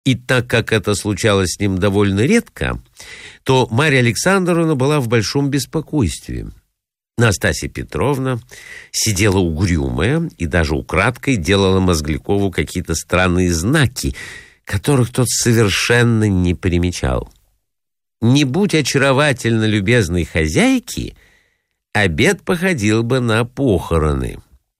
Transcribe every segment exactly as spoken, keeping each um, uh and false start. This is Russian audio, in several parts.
И так как это случалось с ним довольно редко, то Марья Александровна была в большом беспокойстве. Настасья Петровна сидела угрюмая и даже украдкой делала Мозглякову какие-то странные знаки, которых тот совершенно не примечал. Не будь очаровательно любезной хозяйки, обед походил бы на похороны.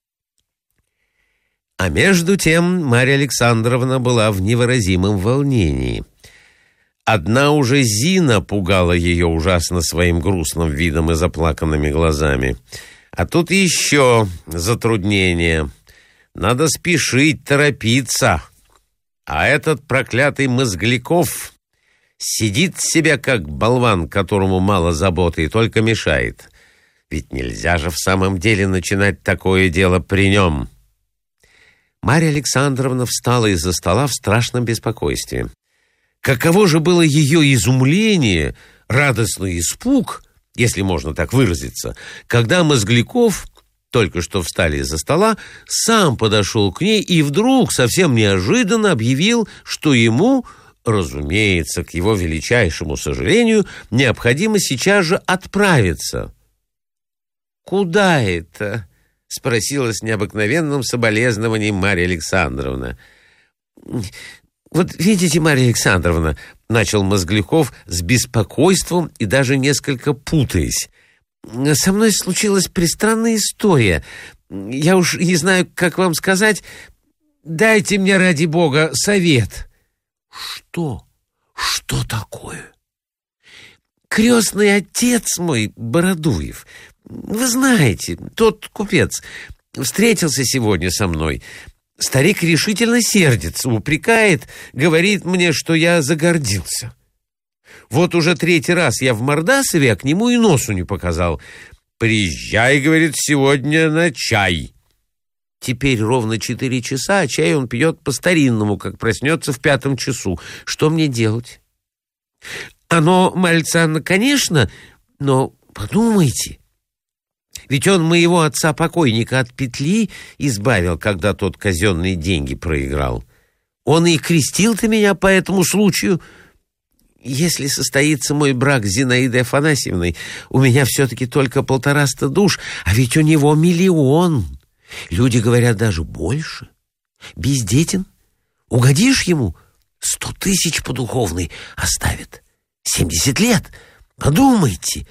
А между тем Марья Александровна была в невыразимом волнении. Одна уже Зина пугала ее ужасно своим грустным видом и заплаканными глазами. А тут еще затруднение. Надо спешить, торопиться. А этот проклятый Мозгляков сидит себе как болван, которому мало заботы и только мешает. Ведь нельзя же в самом деле начинать такое дело при нем. Марья Александровна встала из-за стола в страшном беспокойстве. Каково же было ее изумление, радостный испуг, если можно так выразиться, когда Мозгляков, только что встали из-за стола, сам подошел к ней и вдруг совсем неожиданно объявил, что ему, разумеется, к его величайшему сожалению, необходимо сейчас же отправиться. «Куда это?» — спросила с необыкновенным соболезнованием Марья Александровна. «Вот видите, Марья Александровна, — начал Мозгляков с беспокойством и даже несколько путаясь, — со мной случилась пристранная история. Я уж не знаю, как вам сказать. Дайте мне, ради бога, совет». «Что? Что такое?» «Крестный отец мой, Бородуев, вы знаете, тот купец, встретился сегодня со мной. Старик решительно сердится, упрекает, говорит мне, что я загордился. Вот уже третий раз я в Мордасове, а к нему и носу не показал. Приезжай, говорит, сегодня на чай. Теперь ровно четыре часа, а чай он пьет по-старинному, как проснется в пятом часу. Что мне делать? Оно, Марья Александровна, конечно, но подумайте. Ведь он моего отца-покойника от петли избавил, когда тот казенные деньги проиграл. Он и крестил-то меня по этому случаю. Если состоится мой брак с Зинаидой Афанасьевной, у меня все-таки только полтораста душ, а ведь у него миллион. Люди говорят, даже больше. Бездетен. Угодишь ему, сто тысяч по духовной оставит. Семьдесят лет. Подумайте.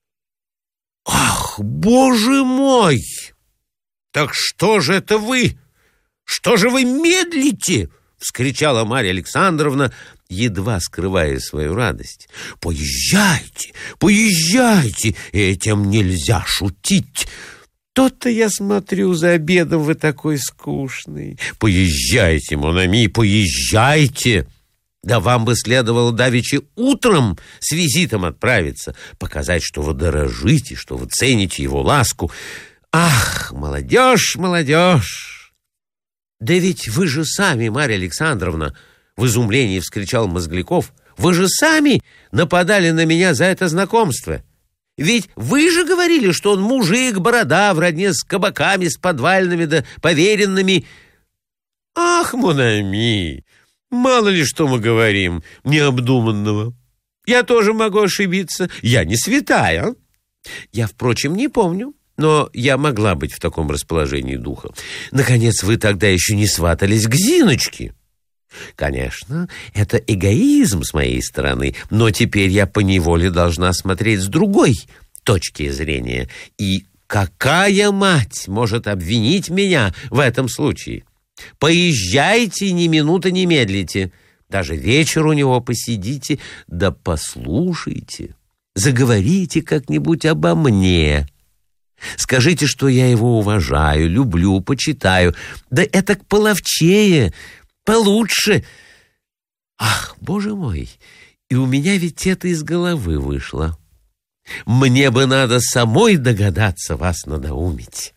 Ах, боже мой! Так что же это вы? Что же вы медлите? Вскричала Марья Александровна, едва скрывая свою радость. Поезжайте, поезжайте, этим нельзя шутить. То-то я смотрю, за обедом вы такой скучный. Поезжайте, мон ами, поезжайте. Да вам бы следовало давеча утром с визитом отправиться, показать, что вы дорожите, что вы цените его ласку. Ах, молодежь, молодежь! Да ведь вы же сами, Марья Александровна, в изумлении вскричал Мозгляков, вы же сами нападали на меня за это знакомство. Ведь вы же говорили, что он мужик, борода, в родне с кабаками, с подвальными да поверенными. Ах, мон ами! Мало ли что мы говорим необдуманного. Я тоже могу ошибиться. Я не святая. Я, впрочем, не помню, но я могла быть в таком расположении духа. Наконец, вы тогда еще не сватались к Зиночке. Конечно, это эгоизм с моей стороны, но теперь я поневоле должна смотреть с другой точки зрения. И какая мать может обвинить меня в этом случае? Поезжайте, ни минуты не медлите. Даже вечер у него посидите, да послушайте. Заговорите как-нибудь обо мне. Скажите, что я его уважаю, люблю, почитаю. Да это половчее, получше. Ах, боже мой, и у меня ведь это из головы вышло. Мне бы надо самой догадаться вас надоумить.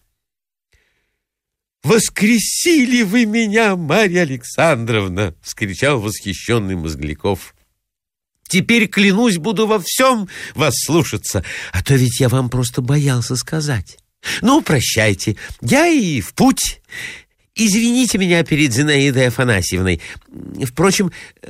«Воскресили вы меня, Марья Александровна!» — вскричал восхищенный Мозгляков. «Теперь, клянусь, буду во всем вас слушаться, а то ведь я вам просто боялся сказать. Ну, прощайте, я и в путь. Извините меня перед Зинаидой Афанасьевной. Впрочем,